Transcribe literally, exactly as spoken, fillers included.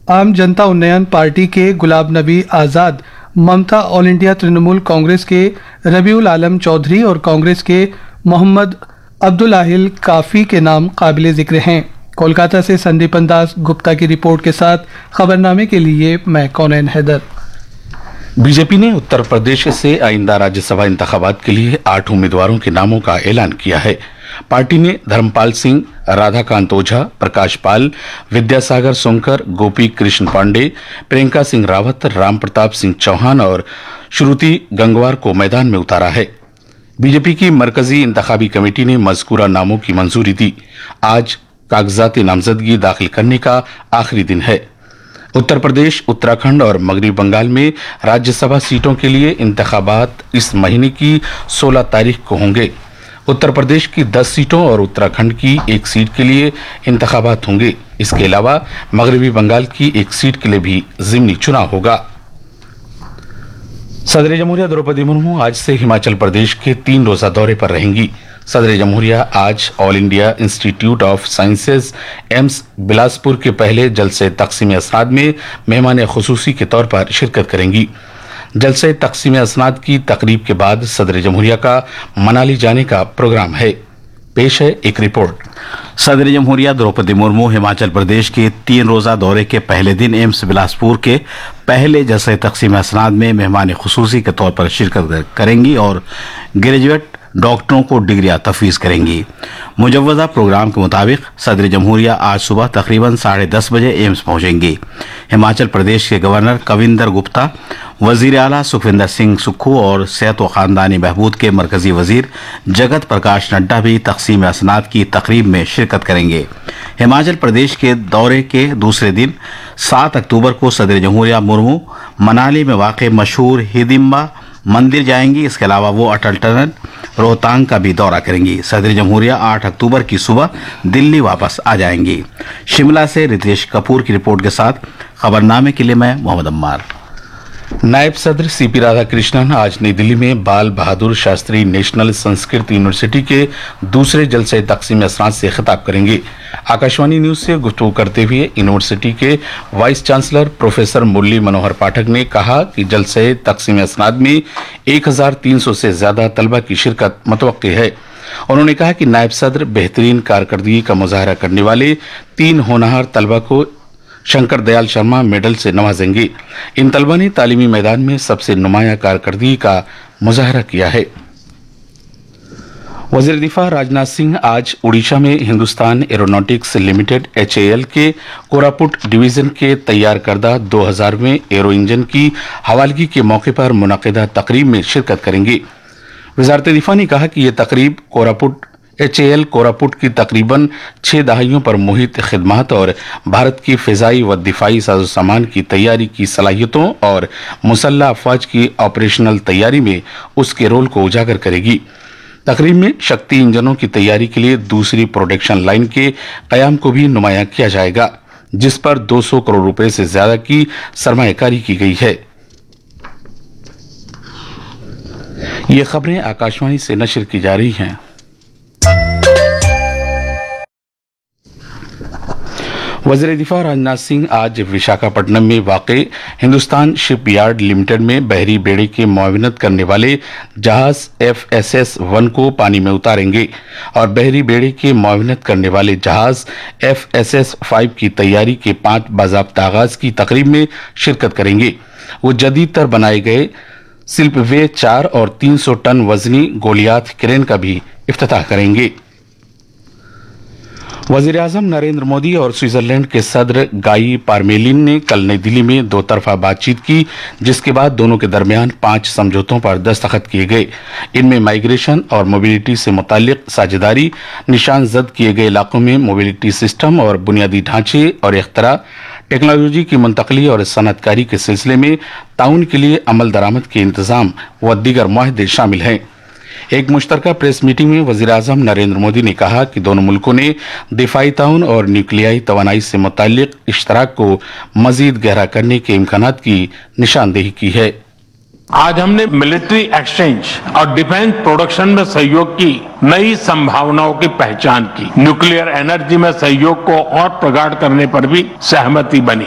आम जनता उन्नयन पार्टी के गुलाब नबी आज़ाद, ममता ऑल इंडिया तृणमूल कांग्रेस के रबीउल आलम चौधरी और कांग्रेस के मोहम्मद अब्दुल्लाहिल काफी के नाम काबिल जिक्र हैं। कोलकाता से संदीपन दास गुप्ता की रिपोर्ट के साथ खबरनामे के लिए मैं कौनैन हैदर। बीजेपी ने उत्तर प्रदेश से आइंदा राज्यसभा इंतखाबात के लिए आठ उम्मीदवारों के नामों का ऐलान किया है। पार्टी ने धर्मपाल सिंह, राधाकांत ओझा, प्रकाश पाल, विद्यासागर सोनकर, गोपी कृष्ण पांडे, प्रियंका सिंह रावत, राम प्रताप सिंह चौहान और श्रुति गंगवार को मैदान में उतारा है। बीजेपी की मरकजी इंतखाबी कमेटी ने मज़कूरा नामों की मंजूरी दी। आज कागजात नामजदगी दाखिल करने का आखिरी दिन है। उत्तर प्रदेश, उत्तराखंड और मगरबी बंगाल में राज्यसभा सीटों के लिए इंतखाबात इस महीने की सोलह तारीख को होंगे। उत्तर प्रदेश की दस सीटों और उत्तराखंड की एक सीट के लिए इंतखाबात होंगे। इसके अलावा मगरबी बंगाल की एक सीट के लिए भी ज़िमनी चुनाव होगा। सदर जमहूरिया द्रौपदी मुर्मू आज से हिमाचल प्रदेश के तीन रोजा दौरे पर रहेंगी। सदर जमहूरिया आज all India institute of sciences AIIMS Bilaspur के पहले जलसे तकसीम असनाद में मेहमान खुसूसी के तौर पर शिरकत करेंगी। जलसे तकसीम असनाद की तकरीब के बाद सदर जमहूरिया का मनाली जाने का प्रोग्राम है। पेश है एक रिपोर्ट। सदर जमहूरिया द्रौपदी मुर्मू हिमाचल प्रदेश के तीन रोजा दौरे के पहले दिन एम्स बिलासपुर के पहले जलसे तकसीम असनाद में मेहमान खुसूसी के तौर पर शिरकत करेंगी और ग्रेजुएट डॉक्टरों को डिग्रियां तफवीज़ करेंगी। मुजव्वज़ा प्रोग्राम के मुताबिक सदर जमहूरिया आज सुबह तकरीबन साढ़े दस बजे एम्स पहुंचेंगी। हिमाचल प्रदेश के गवर्नर कविंदर गुप्ता, वजीर आला सुखविंदर सिंह सुक्खू और सेहत व ख़ानदानी बहबूद के मरकजी वजीर जगत प्रकाश नड्डा भी तकसीम असनाद की तकरीब में शिरकत करेंगे। हिमाचल प्रदेश के दौरे के दूसरे दिन सात अक्टूबर को सदर जमहूरिया मुर्मू मनाली में वाक़ मशहूर हिडिंबा मंदिर जाएंगी। इसके अलावा वो अटल टनल, रोहतांग का भी दौरा करेंगी। सदर जमहूरिया आठ अक्टूबर की सुबह दिल्ली वापस आ जाएंगी। शिमला से रितेश कपूर की रिपोर्ट के साथ खबरनामे के लिए मैं मोहम्मद अम्मार। नायब सदर सीपी राधाकृष्णन आज नई दिल्ली में बाल बहादुर शास्त्री नेशनल संस्कृत यूनिवर्सिटी के दूसरे जलसे तकसीम असनाद से खिताब करेंगे। आकाशवाणी न्यूज से गुफ्तगू करते हुए यूनिवर्सिटी के vice chancellor professor Murli Manohar पाठक ने कहा कि जलसे तकसीम असनाद में एक हजार तीन सौ से ज्यादा तलबा की शिरकत मुतवक्की है। उन्होंने कहा कि नायब सदर बेहतरीन कारकर्दगी का मुजाहरा करने वाले तीन होनहार तलबा को शंकर दयाल शर्मा मेडल से नवाजेंगे। इन तलबा ने तालीमी मैदान में सबसे नुमाया कारकर्दगी का मुजाहरा किया है। वज़ीर दिफा राजनाथ सिंह आज उड़ीसा में Hindustan aeronautics limited H A L के कोरापुट डिवीजन के तैयार करदा दो हज़ारवें एरो इंजन की हवालगी के मौके पर मुनक़िदा तकरीब में शिरकत करेंगे। वज़ारत दिफा ने कहा कि यह तकरीब Koraput H A L Koraput की तकरीबन छह दहाइयों पर मुहित खिदमात और भारत की फ़िज़ाई व दिफाई साजो सामान की तैयारी की सलाहियतों और मुसल्लह अफवाज की ऑपरेशनल तैयारी में उसके रोल को उजागर करेगी। तकरीब में शक्ति इंजनों की तैयारी के लिए दूसरी प्रोडक्शन लाइन के कयाम को भी नुमाया किया जाएगा, जिस पर दो सौ करोड़ रुपए से ज्यादा की सरमायाकारी की गई है। ये खबरें आकाशवाणी से नशर की जा रही हैं। वज़ीर दिफा राजनाथ सिंह आज विशाखापट्टनम में वाक़े हिंदुस्तान शिपयार्ड लिमिटेड में बहरी बेड़े की मुआविनत करने वाले जहाज एफ एस एस वन को पानी में उतारेंगे और बहरी बेड़े की मुआविनत करने वाले जहाज एफ एस एस फाइव की तैयारी के पांच बाज़ाब्ता आगाज की तकरीब में शिरकत करेंगे। वो जदीद तर बनाए गए सिल्पवे चार और तीन सौ टन वजनी गोलियात क्रेन का भी इफ्तिताह करेंगे। वज़ीर आज़म नरेंद्र मोदी और स्विट्जरलैंड के सदर गाई पारमेलिन ने कल नई दिल्ली में दो तरफा बातचीत की, जिसके बाद दोनों के दरमियान पांच समझौतों पर दस्तखत किए गए। इनमें माइग्रेशन और मोबिलिटी से मुताल्लिक साझेदारी, निशान जद किए गए इलाकों में मोबिलिटी सिस्टम और बुनियादी ढांचे और इख्तरा, टेक्नोलॉजी की मुंतकली और सनअतकारी के सिलसिले में ताउन के लिए अमल दरामद के इंतजाम व दीगर मुआहदे शामिल हैं। एक मुश्तरका प्रेस मीटिंग में वज़ीर आज़म नरेंद्र मोदी ने कहा कि दोनों मुल्कों ने दिफाई ताउन और न्यूक्लियाई तवानाई से मुताल्लिक इश्तराक को मजीद गहरा करने के इम्कानात की निशानदेही की है। आज हमने मिलिट्री एक्सचेंज और डिफेंस प्रोडक्शन में सहयोग की नई संभावनाओं की पहचान की। न्यूक्लियर एनर्जी में सहयोग को और प्रगाढ़ करने पर भी सहमति बनी।